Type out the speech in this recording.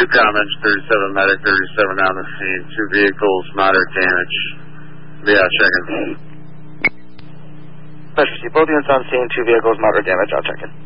Two comments, 37 medic, 37 on the scene. Two vehicles, moderate damage. Yeah, checking. Specialty, both units on scene, two vehicles, moderate damage, I'll check in.